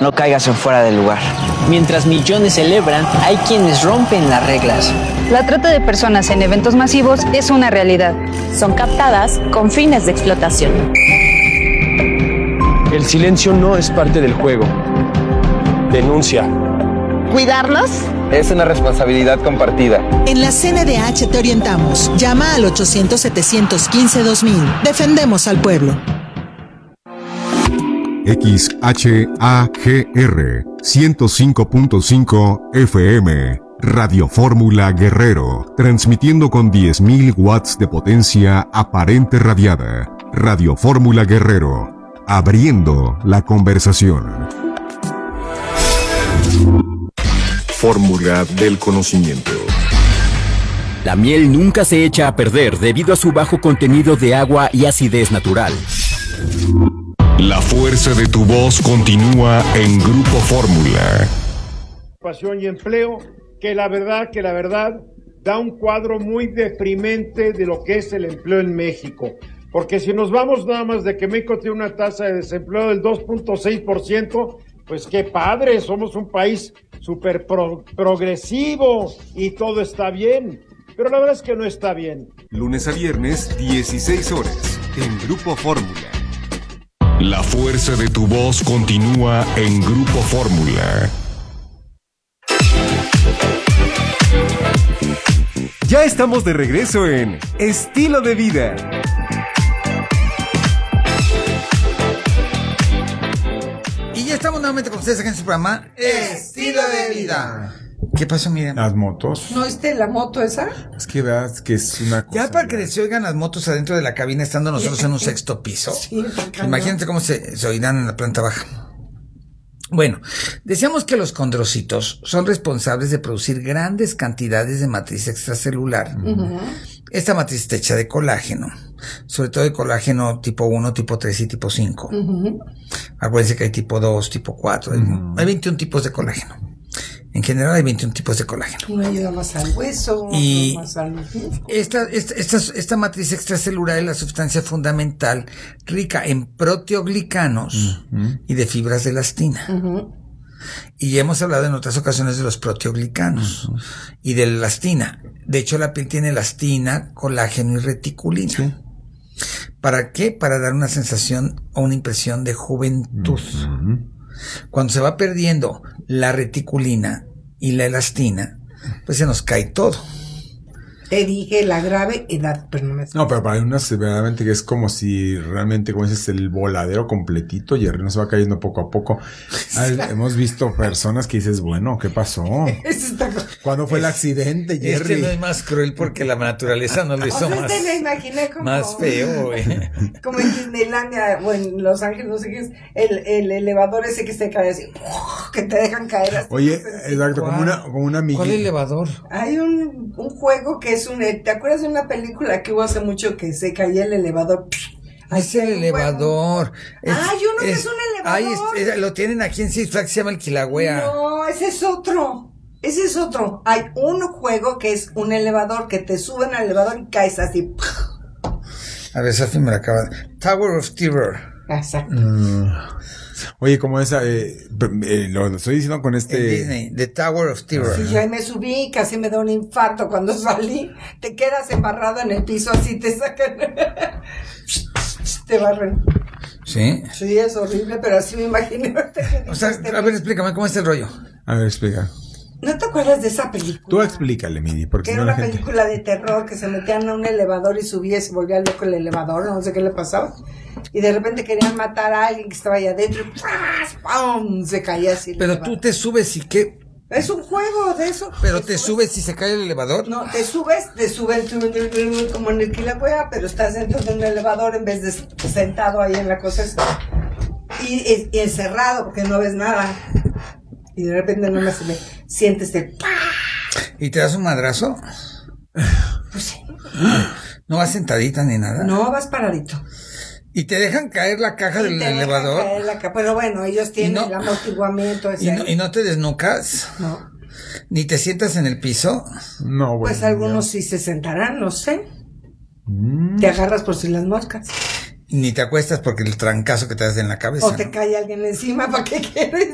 no caigas en fuera de lugar. Mientras millones celebran, hay quienes rompen las reglas. La trata de personas en eventos masivos es una realidad. Son captadas con fines de explotación. El silencio no es parte del juego. Denuncia. ¿Cuidarnos? Es una responsabilidad compartida. En la CNDH te orientamos. Llama al 800-715-2000. Defendemos al pueblo. XHAGR 105.5 FM Radio Fórmula Guerrero, transmitiendo con 10.000 watts de potencia aparente radiada. Radio Fórmula Guerrero, abriendo la conversación. Fórmula del conocimiento. La miel nunca se echa a perder debido a su bajo contenido de agua y acidez natural. La fuerza de tu voz continúa en Grupo Fórmula. Ocupación y empleo, que la verdad da un cuadro muy deprimente de lo que es el empleo en México. Porque si nos vamos nada más de que México tiene una tasa de desempleo del 2.6%, pues qué padre, somos un país súper progresivo y todo está bien. Pero la verdad es que no está bien. Lunes a viernes, 16 horas, en Grupo Fórmula. La fuerza de tu voz continúa en Grupo Fórmula. Ya estamos de regreso en Estilo de Vida. Y ya estamos nuevamente con ustedes aquí en su programa Estilo de Vida. ¿Qué pasó, Miriam? Las motos. ¿No viste la moto esa? Es que veas que es una cosa. Ya para que se oigan las motos adentro de la cabina estando nosotros en un sexto piso. Sí, imagínate cómo se oirán en la planta baja. Bueno, decíamos que los condrocitos son responsables de producir grandes cantidades de matriz extracelular. Uh-huh. Esta matriz está hecha de colágeno, sobre todo de colágeno tipo 1, tipo 3 y tipo 5. Uh-huh. Acuérdense que hay tipo 2, tipo 4, uh-huh. Hay 21 tipos de colágeno. En general hay 21 tipos de colágeno. Uno ayuda más al hueso, y más al músculo. Esta matriz extracelular es la sustancia fundamental rica en proteoglicanos y de fibras de elastina. Uh-huh. Y ya hemos hablado en otras ocasiones de los proteoglicanos y de la elastina. De hecho, la piel tiene elastina, colágeno y reticulina. Sí. ¿Para qué? Para dar una sensación o una impresión de juventud. Uh-huh. Cuando se va perdiendo la reticulina y la elastina, pues se nos cae todo. Te dije la grave edad, pero no me... No, pero para unas verdaderamente que es como si realmente, como dices, el voladero completito y el río se va cayendo poco a poco. Hemos visto personas que dices, bueno, ¿qué pasó? ¿Cuándo fue el accidente, Jerry? No es más cruel porque la naturaleza no lo hizo más, me imaginé como, más feo, güey. Como en Disneylandia o en Los Ángeles, no sé qué es, el elevador ese que se cae así, que te dejan caer así. Oye, exacto, como una amiguita. ¿Cuál elevador? Hay un juego que es ¿te acuerdas de una película que hubo hace mucho que se caía el elevador? Es el elevador. Hay uno que es un elevador. Lo tienen aquí en Six Flags, se llama el Kilauea. No, ese es otro. Hay un juego que es un elevador, que te suben al elevador y caes así. A ver, Sophie me la acaba. Tower of Terror. Exacto. Oye, como esa, lo estoy diciendo con Disney, The Tower of Terror. Sí, yo ahí me subí, casi me da un infarto cuando salí. Te quedas embarrado en el piso, así te sacan. Te barren. ¿Sí? Sí, es horrible, pero así me imaginé. O sea, a ver, explícame, ¿cómo es el rollo? A ver, explica. ¿No te acuerdas de esa película? Tú explícale, Midi, porque era una película de terror que se metían a un elevador y subía y se volvía loco el elevador, no sé qué le pasaba. Y de repente querían matar a alguien que estaba allá adentro y ¡pum! Se caía así. Pero tú te subes y ¿qué? Es un juego de eso. ¿Pero te subes y se cae el elevador? No, te subes como en el Kilauea, pero estás dentro de un elevador en vez de sentado ahí en la cosa esa. Y encerrado porque no ves nada. Y de repente no me sientes el ¡pah! ¿Y te das un madrazo? Pues sí. ¿No vas sentadita ni nada? No, vas paradito. ¿Y te dejan caer la caja del elevador? Pero bueno, ellos tienen el amortiguamiento ese. ¿Y no te desnucas? No. ¿Ni te sientas en el piso? No, bueno. Pues algunos sí se sentarán, no sé. Te agarras por si las moscas. Ni te acuestas porque el trancazo que te das en la cabeza. O te cae alguien encima, ¿para qué quieres?